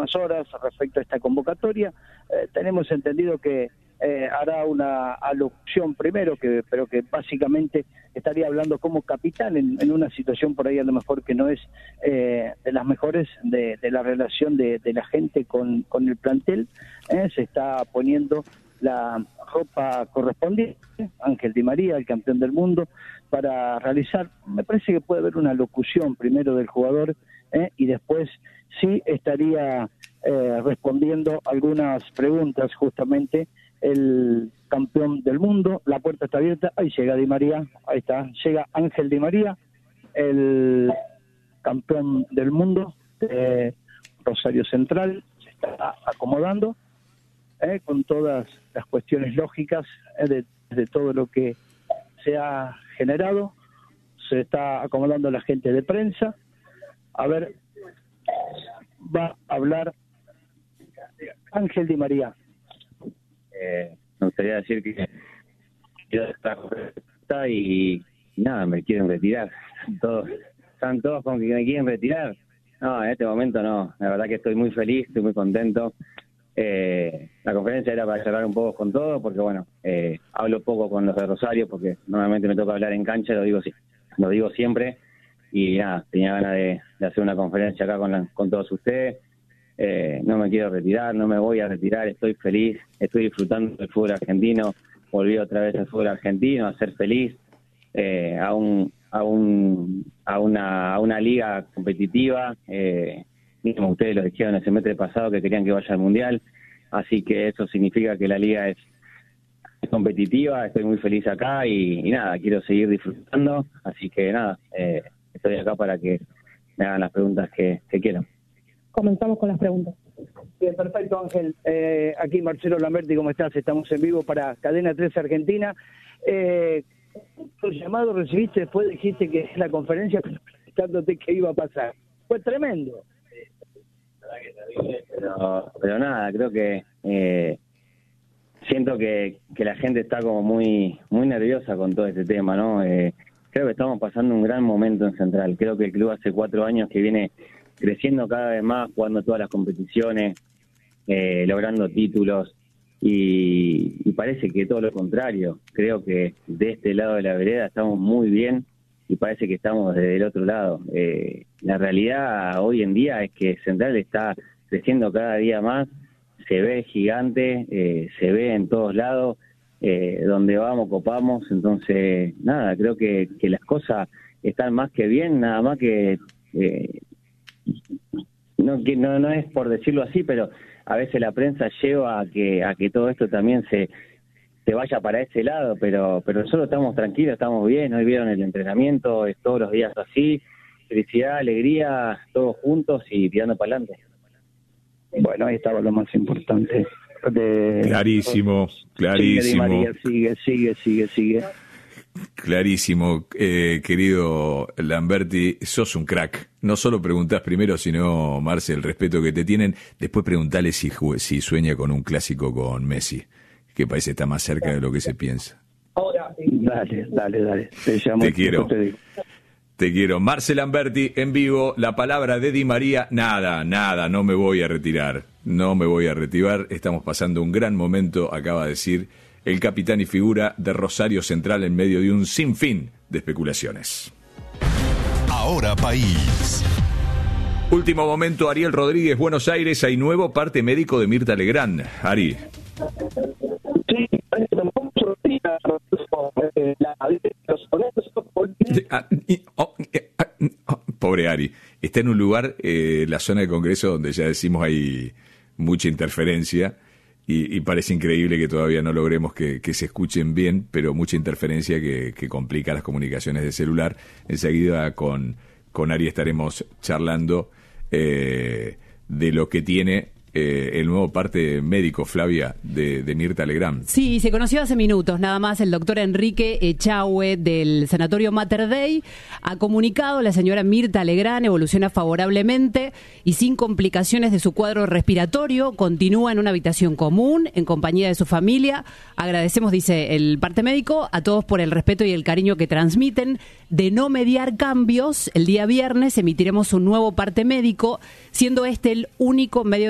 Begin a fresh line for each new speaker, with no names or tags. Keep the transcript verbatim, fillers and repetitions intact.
próximas horas respecto a esta convocatoria. Eh, tenemos entendido que eh, hará una alocución primero, que pero que básicamente estaría hablando como capitán en, en una situación por ahí a lo mejor que no es eh, de las mejores de, de la relación de, de la gente con, con el plantel. Eh, se está poniendo la ropa correspondiente, Ángel Di María, el campeón del mundo, para realizar, me parece que puede haber una locución primero del jugador eh, y después sí estaría eh, respondiendo algunas preguntas justamente el campeón del mundo. La puerta está abierta, ahí llega Di María, ahí está, llega Ángel Di María, el campeón del mundo de Rosario Central, se está acomodando eh, con todas las cuestiones lógicas eh, de, de todo lo que se ha generado. Se está acomodando la gente de prensa. A ver, va a hablar Ángel Di María.
Eh, me gustaría decir que yo está y, y nada, me quieren retirar. Todos, están todos con que me quieren retirar. No, en este momento no. La verdad que estoy muy feliz, estoy muy contento. Eh, la conferencia era para charlar un poco con todo, porque bueno, eh, hablo poco con los de Rosario, porque normalmente me toca hablar en cancha, lo digo, lo digo siempre. Y nada, tenía ganas de, de hacer una conferencia acá con, la, con todos ustedes. Eh, no me quiero retirar, no me voy a retirar, estoy feliz, estoy disfrutando del fútbol argentino, volví otra vez al fútbol argentino, a ser feliz, eh, a un a un a una a una liga competitiva, eh, mismo ustedes lo dijeron el semestre pasado que querían que vaya al Mundial, así que eso significa que la liga es, es competitiva, estoy muy feliz acá y, y nada, quiero seguir disfrutando, así que nada, eh, estoy acá para que me hagan las preguntas que, que quieran.
Comenzamos con las preguntas.
Bien, perfecto, Ángel. Eh, aquí Marcelo Lamberti, ¿cómo estás? Estamos en vivo para Cadena tres Argentina. Eh, ¿Tu llamado recibiste después dijiste que en la conferencia preguntándote qué iba a pasar? Fue tremendo.
Pero, pero nada, creo que eh, siento que, que la gente está como muy muy nerviosa con todo este tema, ¿no? Eh, creo que estamos pasando un gran momento en Central. Creo que el club hace cuatro años que viene creciendo cada vez más, jugando todas las competiciones, eh, logrando títulos, y, y parece que todo lo contrario. Creo que de este lado de la vereda estamos muy bien y parece que estamos desde el otro lado. Eh, la realidad hoy en día es que Central está creciendo cada día más, se ve gigante, eh, se ve en todos lados, eh, donde vamos copamos, entonces nada, creo que, que las cosas están más que bien, nada más que... Eh, No, que no, no es por decirlo así, pero a veces la prensa lleva a que a que todo esto también se, se vaya para ese lado, pero pero nosotros estamos tranquilos, estamos bien. Hoy vieron el entrenamiento, es todos los días así, felicidad, alegría, todos juntos y tirando para adelante.
Bueno, ahí estaba lo más importante. De...
Clarísimo, clarísimo.
Sigue, Di María, sigue, sigue, sigue, sigue.
Clarísimo, eh, querido Lamberti, sos un crack. No solo preguntás primero, sino, Marce, el respeto que te tienen. Después preguntale si, si sueña con un clásico con Messi, que parece está más cerca de lo que se piensa.
Dale, dale, dale. Te llamo.
Te quiero.
Te digo.
Te quiero. Marce Lamberti, en vivo, la palabra de Di María. Nada, nada, no me voy a retirar. No me voy a retirar. Estamos pasando un gran momento, acaba de decir el capitán y figura de Rosario Central en medio de un sinfín de especulaciones.
Ahora País.
Último momento, Ariel Rodríguez, Buenos Aires. Hay nuevo parte médico de Mirta Legrand. Ari.
Sí,
pobre Ari. Está en un lugar, eh, la zona de Congreso, donde ya decimos hay mucha interferencia. Y, y parece increíble que todavía no logremos que, que se escuchen bien, pero mucha interferencia que, que complica las comunicaciones de celular. Enseguida con, con Ari estaremos charlando eh, de lo que tiene eh, el nuevo parte médico, Flavia, de, de Mirta Legrand.
Sí, se conoció hace minutos, nada más. El doctor Enrique Echagüe del Sanatorio Mater Dei ha comunicado, la señora Mirta Legrand evoluciona favorablemente y sin complicaciones de su cuadro respiratorio, continúa en una habitación común, en compañía de su familia. Agradecemos, dice el parte médico, a todos por el respeto y el cariño que transmiten. De no mediar cambios, el día viernes emitiremos un nuevo parte médico, siendo este el único medio